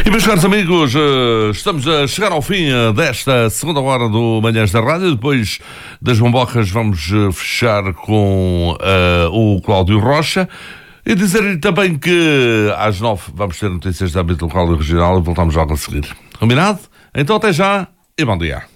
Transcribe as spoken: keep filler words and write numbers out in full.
E meus caros amigos, estamos a chegar ao fim desta segunda hora do Manhãs da Rádio. Depois das bombocas vamos fechar com uh, o Cláudio Rocha e dizer-lhe também que às nove vamos ter notícias da âmbito local e regional e voltamos logo a seguir. Combinado? Então até já e bom dia.